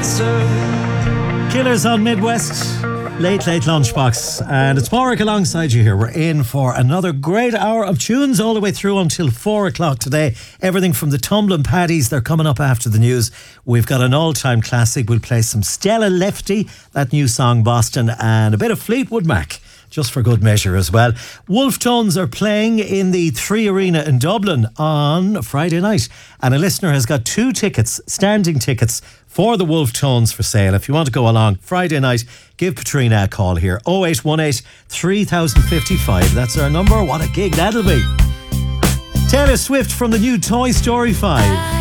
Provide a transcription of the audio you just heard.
Killers on Midwest, late lunchbox, and it's Warwick alongside you here. We're in for another great hour of tunes all the way through until 4 o'clock today. Everything from the Tumbling Paddies, they're coming up after the news. We've got an all-time classic. We'll play some Stella Lefty, that new song Boston, and a bit of Fleetwood Mac, just for good measure as well. Wolf Tones are playing in the 3 Arena in Dublin on Friday night, and a listener has got 2 tickets, standing tickets, for the Wolf Tones for sale. If you want to go along Friday night, give Patrina a call here. 0818 3055. That's our number. What a gig that'll be. Taylor Swift from the new Toy Story 5.